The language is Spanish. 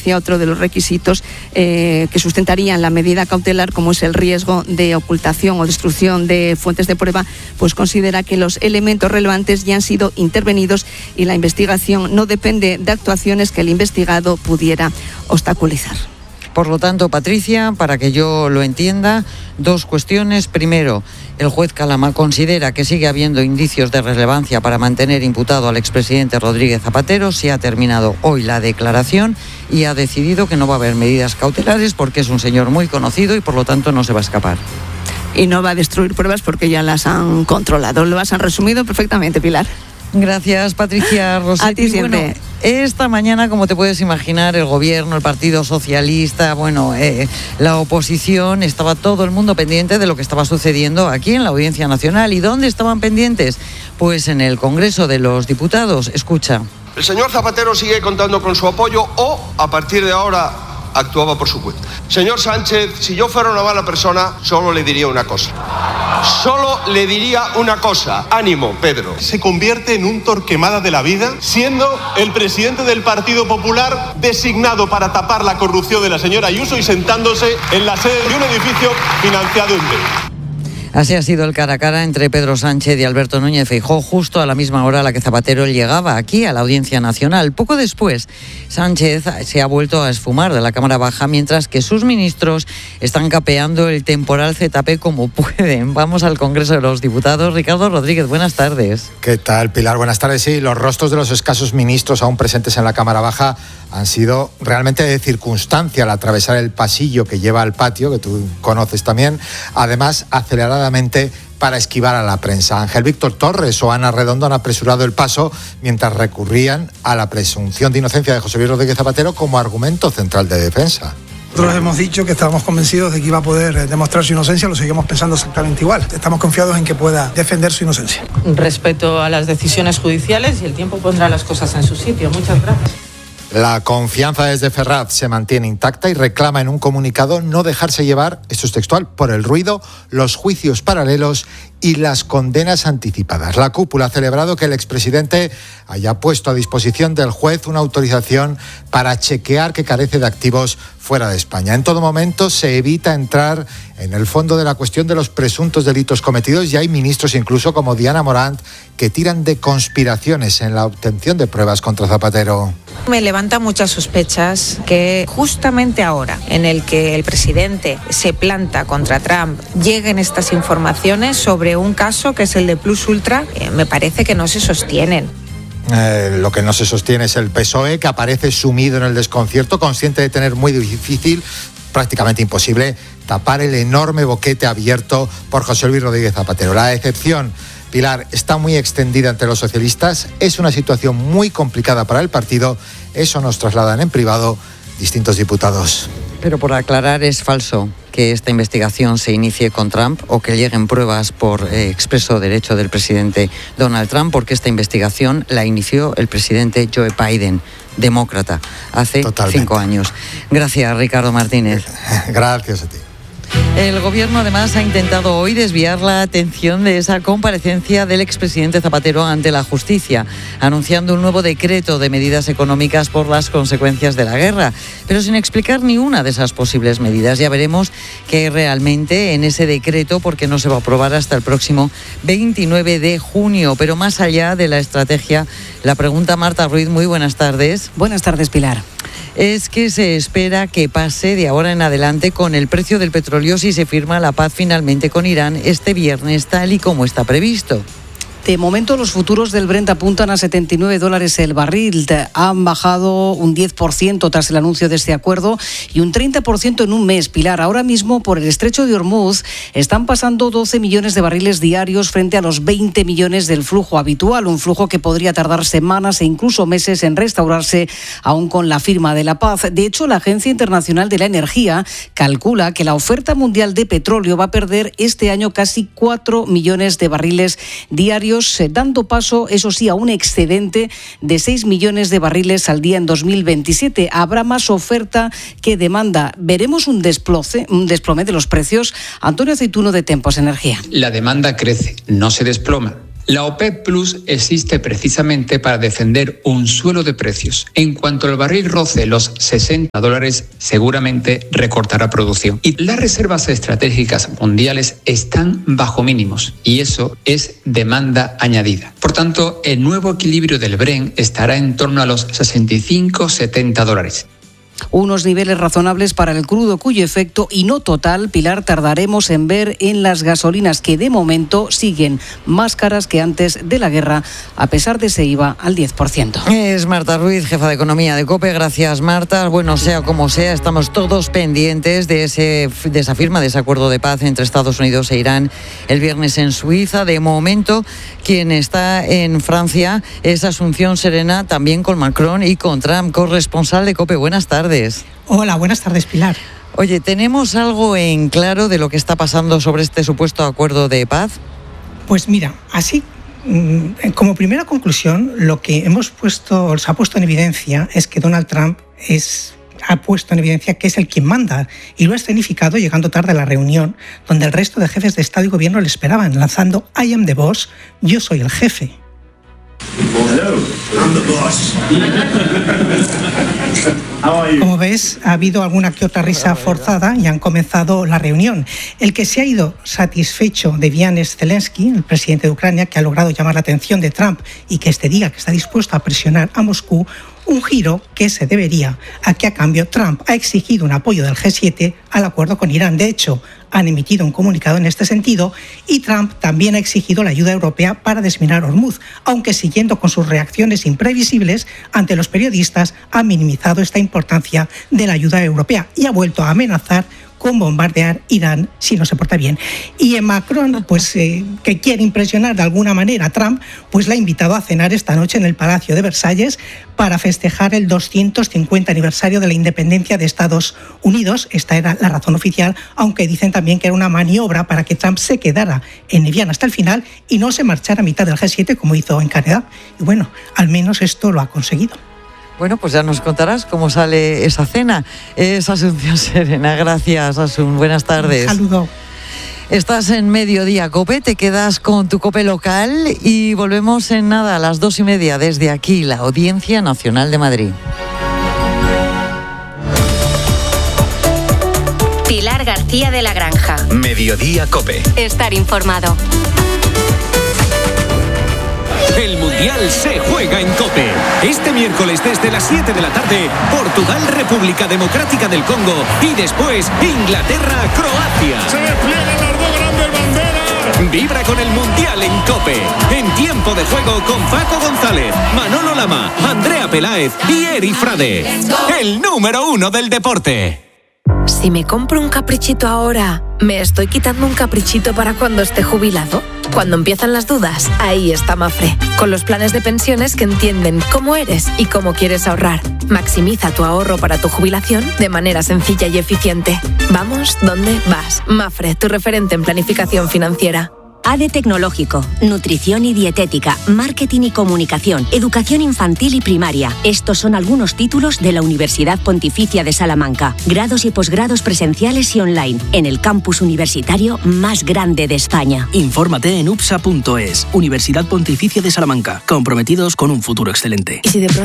hacia otro de los requisitos que sustentarían la medida cautelar, como es el riesgo de ocultación o destrucción de fuentes de prueba, pues considera que los elementos relevantes ya han sido intervenidos y la investigación no depende de actuaciones que el investigado pudiera obstaculizar. Por lo tanto, Patricia, para que yo lo entienda, dos cuestiones. Primero, el juez Calama considera que sigue habiendo indicios de relevancia para mantener imputado al expresidente Rodríguez Zapatero. Se ha terminado hoy la declaración y ha decidido que no va a haber medidas cautelares porque es un señor muy conocido y por lo tanto no se va a escapar. Y no va a destruir pruebas porque ya las han controlado. Lo has resumido perfectamente, Pilar. Gracias, Patricia Rossetti. A ti siempre. Bueno, esta mañana, como te puedes imaginar, el gobierno, el Partido Socialista, la oposición, estaba todo el mundo pendiente de lo que estaba sucediendo aquí en la Audiencia Nacional. ¿Y dónde estaban pendientes? Pues en el Congreso de los Diputados. Escucha. El señor Zapatero sigue contando con su apoyo o, a partir de ahora, actuaba por su cuenta. Señor Sánchez, si yo fuera una mala persona, solo le diría una cosa. Solo le diría una cosa. Ánimo, Pedro. Se convierte en un Torquemada de la vida, siendo el presidente del Partido Popular designado para tapar la corrupción de la señora Ayuso y sentándose en la sede de un edificio financiado en B. Así ha sido el cara a cara entre Pedro Sánchez y Alberto Núñez Feijóo justo a la misma hora a la que Zapatero llegaba aquí a la Audiencia Nacional. Poco después, Sánchez se ha vuelto a esfumar de la Cámara Baja mientras que sus ministros están capeando el temporal ZP como pueden. Vamos al Congreso de los Diputados. Ricardo Rodríguez, buenas tardes. ¿Qué tal, Pilar? Buenas tardes. Sí, los rostros de los escasos ministros aún presentes en la Cámara Baja han sido realmente de circunstancia al atravesar el pasillo que lleva al patio, que tú conoces también, además aceleradamente para esquivar a la prensa. Ángel Víctor Torres o Ana Redondo han apresurado el paso mientras recurrían a la presunción de inocencia de José Luis Rodríguez Zapatero como argumento central de defensa. Nosotros hemos dicho que estábamos convencidos de que iba a poder demostrar su inocencia, lo seguimos pensando exactamente igual. Estamos confiados en que pueda defender su inocencia. Respeto a las decisiones judiciales y el tiempo pondrá las cosas en su sitio. Muchas gracias. La confianza desde Ferraz se mantiene intacta y reclama en un comunicado no dejarse llevar, esto es textual, por el ruido, los juicios paralelos y las condenas anticipadas. La cúpula ha celebrado que el expresidente haya puesto a disposición del juez una autorización para chequear que carece de activos fuera de España. En todo momento se evita entrar en el fondo de la cuestión de los presuntos delitos cometidos y hay ministros incluso como Diana Morant que tiran de conspiraciones en la obtención de pruebas contra Zapatero. Me levanta muchas sospechas que justamente ahora en el que el presidente se planta contra Trump lleguen estas informaciones sobre un caso que es el de Plus Ultra, me parece que no se sostienen. Lo que no se sostiene es el PSOE, que aparece sumido en el desconcierto, consciente de tener muy difícil, prácticamente imposible, tapar el enorme boquete abierto por José Luis Rodríguez Zapatero. La decepción, Pilar, está muy extendida entre los socialistas, es una situación muy complicada para el partido, eso nos trasladan en privado distintos diputados. Pero por aclarar, es falso que esta investigación se inicie con Trump o que lleguen pruebas por expreso derecho del presidente Donald Trump, porque esta investigación la inició el presidente Joe Biden, demócrata, hace 5 años. Gracias, Ricardo Martínez. Gracias a ti. El gobierno además ha intentado hoy desviar la atención de esa comparecencia del expresidente Zapatero ante la justicia, anunciando un nuevo decreto de medidas económicas por las consecuencias de la guerra, pero sin explicar ni una de esas posibles medidas. Ya veremos qué realmente en ese decreto, porque no se va a aprobar hasta el próximo 29 de junio. Pero más allá de la estrategia, la pregunta, Marta Ruiz, muy buenas tardes. Buenas tardes, Pilar. Es que se espera que pase de ahora en adelante con el precio del petróleo si se firma la paz finalmente con Irán este viernes, tal y como está previsto. De momento los futuros del Brent apuntan a $79 el barril. Han bajado un 10% tras el anuncio de este acuerdo y un 30% en un mes. Pilar, ahora mismo por el estrecho de Hormuz están pasando 12 millones de barriles diarios frente a los 20 millones del flujo habitual. Un flujo que podría tardar semanas e incluso meses en restaurarse aún con la firma de la paz. De hecho, la Agencia Internacional de la Energía calcula que la oferta mundial de petróleo va a perder este año casi 4 millones de barriles diarios, dando paso, eso sí, a un excedente de 6 millones de barriles al día en 2027. Habrá más oferta que demanda. Veremos un desplome de los precios. Antonio Aceituno, de Tempos Energía. La demanda crece, no se desploma. La OPEP Plus existe precisamente para defender un suelo de precios. En cuanto el barril roce los $60, seguramente recortará producción. Y las reservas estratégicas mundiales están bajo mínimos, y eso es demanda añadida. Por tanto, el nuevo equilibrio del Brent estará en torno a los $65-70. Unos niveles razonables para el crudo, cuyo efecto, y no total, Pilar, tardaremos en ver en las gasolinas, que de momento siguen más caras que antes de la guerra, a pesar de ese IVA al 10%. Es Marta Ruiz, jefa de Economía de COPE. Gracias, Marta. Bueno, sea como sea, estamos todos pendientes de esa firma, de ese acuerdo de paz entre Estados Unidos e Irán el viernes en Suiza. De momento, quien está en Francia es Asunción Serena, también con Macron y con Trump. Corresponsal de COPE, buenas tardes. Hola, buenas tardes, Pilar. Oye, ¿tenemos algo en claro de lo que está pasando sobre este supuesto acuerdo de paz? Pues mira, así como primera conclusión, lo que se ha puesto en evidencia es que Donald Trump ha puesto en evidencia que es el quien manda, y lo ha escenificado llegando tarde a la reunión, donde el resto de jefes de Estado y Gobierno le esperaban, lanzando "I am the boss", yo soy el jefe. Hello, I'm the boss. Como ves, ha habido alguna que otra risa forzada y han comenzado la reunión. El que se ha ido satisfecho de Vianes Zelensky, el presidente de Ucrania, que ha logrado llamar la atención de Trump y que diga que está dispuesto a presionar a Moscú, un giro que se debería a que a cambio Trump ha exigido un apoyo del G7 al acuerdo con Irán. De hecho, han emitido un comunicado en este sentido, y Trump también ha exigido la ayuda europea para desminar Hormuz, aunque siguiendo con sus reacciones imprevisibles ante los periodistas, ha minimizado esta importancia de la ayuda europea y ha vuelto a amenazar con bombardear Irán si no se porta bien. Y Macron, que quiere impresionar de alguna manera a Trump, pues la ha invitado a cenar esta noche en el Palacio de Versalles para festejar el 250 aniversario de la independencia de Estados Unidos. Esta era la razón oficial, aunque dicen también que era una maniobra para que Trump se quedara en Evian hasta el final y no se marchara a mitad del G7 como hizo en Canadá. Y bueno, al menos esto lo ha conseguido. Bueno, pues ya nos contarás cómo sale esa cena. Es Asunción Serena. Gracias, Asun. Buenas tardes. Un saludo. Estás en Mediodía COPE, te quedas con tu COPE local y volvemos en nada a las 2:30 desde aquí, la Audiencia Nacional de Madrid. Pilar García de la Granja. Mediodía COPE. Estar informado. El Mundial se juega en COPE. Este miércoles desde las 7 de la tarde, Portugal, República Democrática del Congo, y después Inglaterra, Croacia. Se despliegan las dos grandes banderas. Vibra con el Mundial en COPE. En tiempo de juego con Paco González, Manolo Lama, Andrea Peláez y Eri Frade. El número 1 del deporte. Si me compro un caprichito ahora, ¿me estoy quitando un caprichito para cuando esté jubilado? Cuando empiezan las dudas, ahí está Mafre, con los planes de pensiones que entienden cómo eres y cómo quieres ahorrar. Maximiza tu ahorro para tu jubilación de manera sencilla y eficiente. Vamos donde vas. Mafre, tu referente en planificación financiera. ADE Tecnológico, Nutrición y Dietética, Marketing y Comunicación, Educación Infantil y Primaria. Estos son algunos títulos de la Universidad Pontificia de Salamanca. Grados y posgrados presenciales y online, en el campus universitario más grande de España. Infórmate en upsa.es. Universidad Pontificia de Salamanca, comprometidos con un futuro excelente. ¿Y si de pronto